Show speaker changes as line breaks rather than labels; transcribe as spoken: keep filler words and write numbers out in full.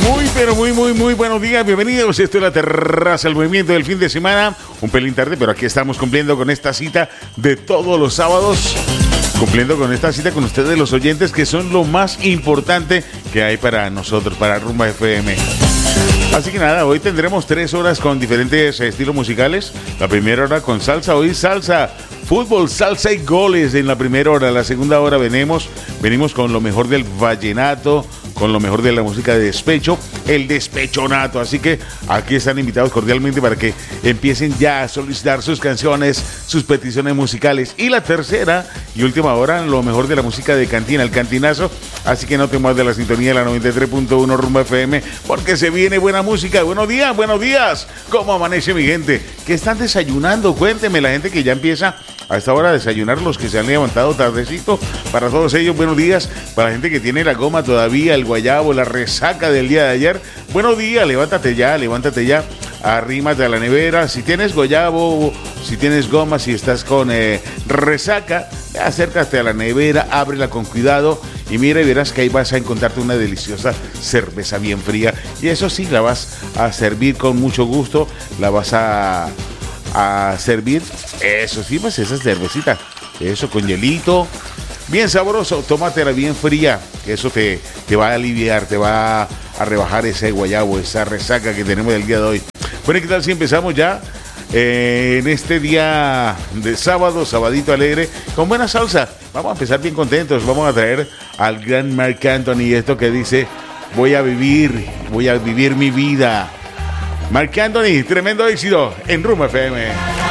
Muy, pero muy, muy, muy buenos días. Bienvenidos. Esto es La Terraza, el movimiento del fin de semana. Un pelín tarde, pero aquí estamos cumpliendo con esta cita de todos los sábados. Cumpliendo con esta cita con ustedes, los oyentes, que son lo más importante que hay para nosotros, para Rumba F M. Así que nada, hoy tendremos tres horas con diferentes estilos musicales. La primera hora con salsa, hoy salsa, fútbol, salsa y goles en la primera hora. La segunda hora venimos, venimos con lo mejor del vallenato, con lo mejor de la música de despecho, el despechonato. Así que aquí están invitados cordialmente para que empiecen ya a solicitar sus canciones, sus peticiones musicales. Y la tercera y última hora, lo mejor de la música de cantina, el cantinazo. Así que no te muevas de la sintonía de la noventa y tres punto uno Rumba F M, porque se viene buena música. Buenos días, buenos días. ¿Cómo amanece mi gente? ¿Qué están desayunando? Cuénteme, la gente que ya empieza a esta hora a desayunar, los que se han levantado tardecito. Para todos ellos, buenos días. Para la gente que tiene la goma todavía, el guayabo, la resaca del día de ayer. Buenos días, levántate ya, levántate ya. Arrímate a la nevera. Si tienes guayabo, si tienes goma, si estás con eh, resaca, acércate a la nevera, ábrela con cuidado y mira y verás que ahí vas a encontrarte una deliciosa cerveza bien fría. Y eso sí, la vas a servir con mucho gusto, la vas a, a servir, eso sí, pues esa cervecita, eso con hielito, bien sabroso, tómatela bien fría, que eso te, te va a aliviar, te va a rebajar ese guayabo, esa resaca que tenemos el día de hoy. Bueno, ¿qué tal si empezamos ya eh, en este día de sábado, sabadito alegre, con buena salsa? Vamos a empezar bien contentos, vamos a traer al gran Marc Anthony, esto que dice, voy a vivir, voy a vivir mi vida. Marc Anthony, tremendo éxito en Rumba F M.